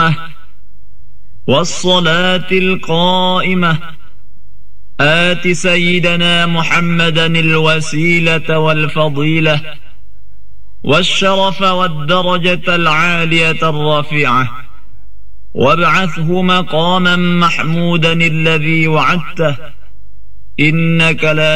القامة والصلاة القائمة آت سيدنا محمدا الوسيلة والفضيلة والشرف والدرجة العالية الرفيعة وابعثه مقاما محمودا الذي وعدته إنك لا